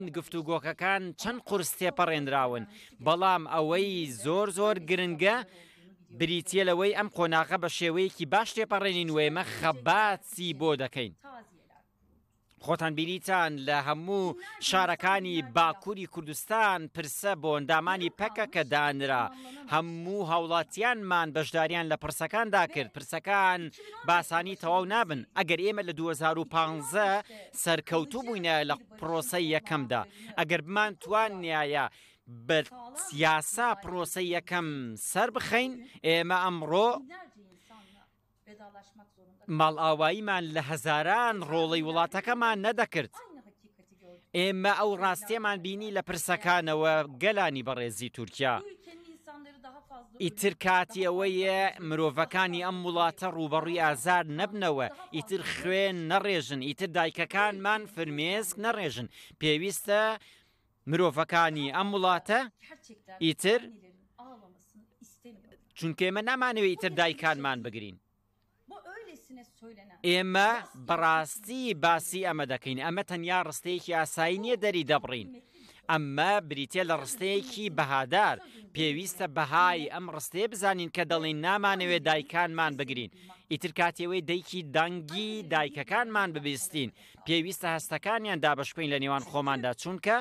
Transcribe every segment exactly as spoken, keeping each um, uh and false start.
گفتوگۆکەکان چەند قورس تێپەڕێنراون بەڵام ئەوەی زۆر زۆر گرنگە بریتیە لەوەی ئەم قۆناغە بە شێوەیەکی باش تێپەڕێنین وێمە خەباتی بۆ دەکەین. خۆتان بیریتان لە هەموو شارەکانی باکووری کوردستان پرسە بۆ ئەندامانی پەکە کە دانرا هەموو هاوڵاتیانمان بەشداریان لە پرسەکاندا کرد. پرسەکان باسانی تەواو نابن. ئەگەر ئێمە لە دوو هەزار و پانزە سەرکەوتوو بووینە لە پرۆسەی یەکەمدا ئەگەر بمان توانایە بە سیاسا پرۆسەی یەکەم سەر بخەین ئێمە ئەمڕۆ ماڵ ئاواییمان لە هەزاران ڕۆڵەی وڵاتەکەمان نەدەکرد. ئێمە ئەو ڕاستیەمان بینی لە پرسەکانەوە گەلانی بەڕێزی تورکیا. ئیتر کاتی ئەوەیە مرۆڤەکانی ئەم وڵاتە ڕوبەڕووی ئازار نەبنەوە، ئیتر خوێن نەڕێژن، ئیتر دایکەکانمان فرمێسک نەڕێژن. پێویستە مرۆڤەکانی ئەم وڵاتە ئیتر چونکە ئێمە نامانەوێت ئیتر دایکانمان بگرین. ئێمە بەڕاستی باسی ئەمە دەکەین. ئەمە تەنیا ڕستەیەکی ئاسایی نییە دەری دەبڕین. ئەمە بریتە لە ڕستەیەکی بەهادار. پێویستە بەهای ئەم ڕستەیە بزانین کە دەڵێن نامانەوێت دایکانمان بگرین. ئیتر کاتێوەی دایکی دەنگی دایکەکانمان ببیستین. پێویستە هەستەکانیان دابەشکۆین لە نێوان خۆماندا چونکە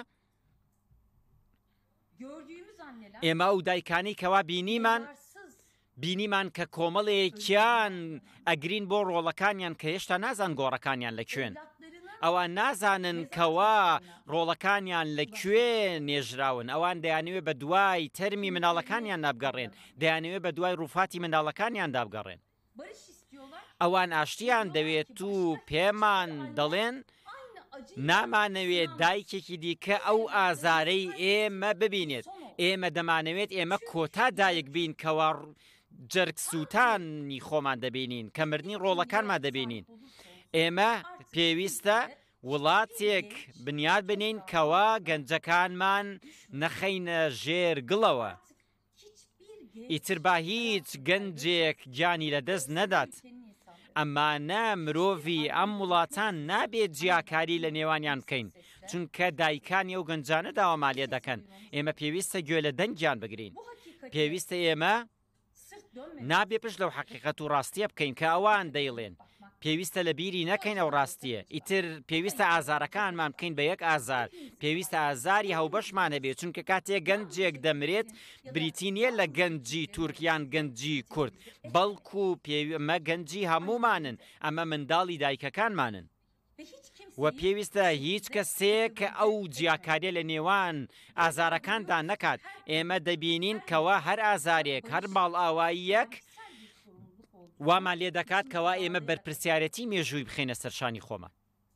ئێمە ئەو دایکانی کەوا بینیمان بینیمان کە کۆمەڵێکیان ئەگرین بۆ ڕۆڵەکانیان کە هێشتا نازان گۆڕەکانیان لەکوێن. ئەوان نازانن کەوا ڕۆڵەکانیان لەکوێ نێژراون. ئەوان دەیانەوێت بە دوای تەرمی منداڵەکانیان نابگەڕێن، دەیانەوێت بە دوای ڕووفاتی منداڵەکانیان دابگەڕێن. ئەوان ئاشتیان دەوێت و پێمان دەڵێن نامانەوێت دایکێکی دیکە ئەو ئازارەی ئێمە ببینێت. ئێمە دەمانەوێت ئێمە کۆتا دایک بین کەوا جەرگ سووتانی خۆمان دەبینین کە مردنی ڕۆڵەکانمان دەبینین. ئێمە پێویستە وڵاتێک بنیاد بنین کەوا گەنجەکانمان نەخەینە ژێر گڵەوە. ئیتر با هیچ گەنجێک گیانی لەدەست نەدات. ئەمانە مرۆڤی ئەم وڵاتان نابێت جیاکاری لە نێوانیان بکەین چونکە دایکانی ئەو گەنجانە داوامالیە دەکەن. ئێمە پێویستە گوێ لە دەنگیان بگرین. پێویستە ئێمە نابێ پشت لەو حەقیقەت و ڕاستیە بکەین کە ئەوان دەیڵێن. پێویستە لە بیری نەکەین ئەو ڕاستیە. ئیتر پێویستە ئازارەکانمان بکەین بە یەک ئازار. پێویستە ئازاری هەوبەشمانە بێت چونکە کاتێک گەنجێک دەمرێت بریتی نییە لە گەنجی تورکیان گەنجی کورد بەڵکو ئەمە گەنجی هەمومانن. ئەمە منداڵی دایکەکانمانن و پێویستە هیچ کەسێک ئەو جیاکاریە لە نێوان ئازارەکاندا نەکات. ئێمە دەبینین کەوا هەر ئازارێک هەر ماڵ ئاواییەک وامان لێ دەکات کەوا ئێمە بەرپرسیارەتی مێژووی بخێنە سەرشانی خۆمان.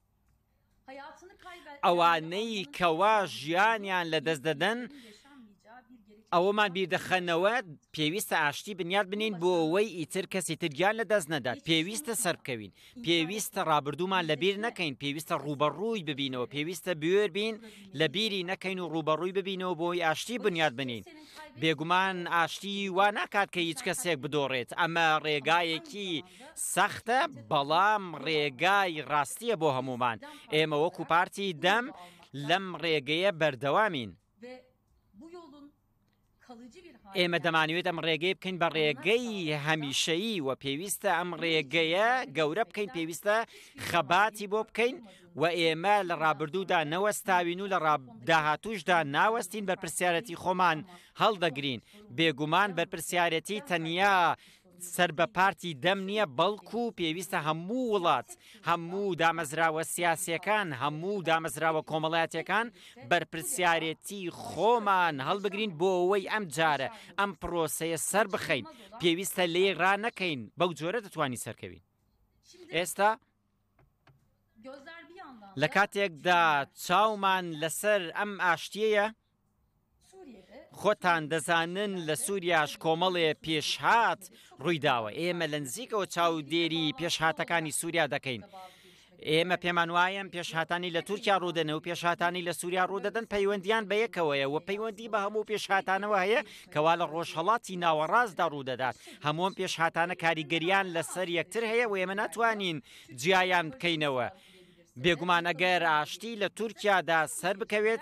ئەوانەی کەوا ژیانیان لە دەست دەدەن ئەوەمان بیردەخەنەوە پێویستە ئاشتی بنیاد بنین بۆ ئەوەی ئیتر کەسی ترگیان لە دەست نەدات. پێویستە سەر بکەوین. پێویستە ڕابردوومان لەبیر نەکەین. پێویستە ڕوبەڕووی ببینەوە. پێویستە بوێر بین لە بیری نەکەین و ڕوبەڕووی ببینەوە بۆی ئاشتی بنیاد بنین. بێگومان ئاشتی وا ناکات کە هیچ کەسێک بدۆڕێت. ئەمە ڕێگایەکی سەختە بەڵام ڕێگای ڕاستیە بۆ هەمومان. ئێمە وەکو پارتی دەم لەم ڕێگەیە بەردەوامین. ئێمە دەمانوێت ئەم ڕێگەی بکەین بە ڕێگەی هەمیشەیی و پێویستە ئەم ڕێگەیە گەورە بکەین. پێویستە خەباتی بۆ بکەین و ئێمە لە ڕابردوودا نەوەستاوین و لە داهاتووشدا ناوەستین بەرپرسیارەتی خۆمان هەڵدەگرین. بێگومان بەرپرسیارەتی تەنیا سەر بە پارتی دەم نییە بەڵکو پێویستە هەموو وڵات هەموو دامەزراوە سیاسیەکان هەموو دامەزراوە کۆمەڵایەتیەکان بەرپرسیارەتی خۆمان هەڵبگرین بۆ ئەوەی ئەم جارە ئەم پرۆسەیە سەر بخەین. پێویستە لێ ڕانەکەین بەو جۆرە دەتوانی سەرکەوین. ئێستا لە کاتێکدا چاومان لەسەر ئەم ئاشتیەیە خۆتان دەزانن لە سووریاش کۆمەڵێ پێشهات ڕوویداوە. ئێمە لە نزیکەوە چاودێری پێشهاتەکانی سووریا دەکەین. ئێمە پێمان وایە پێشهاتانی لە تورکیا ڕوودەن و پێشهاتانی لە سووریا ڕوودەدەن پەیوەندیان بە یەکەوەیە و پەیوەندی بە هەموو پێشهاتانەوە هەیە کەوا لە ڕۆژهەڵاتی ناوەڕاستدا ڕوودەدات. هەموو پێشهاتانە کاریگەریان لەسەر یەکتر هەیە و ئێمە ناتوانین جیایان بکەینەوە. بێگومان ئەگەر ئاشتی لە تورکیادا سەر بکەوێت